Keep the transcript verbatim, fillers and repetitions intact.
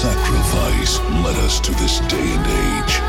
sacrifice led us to this day and age.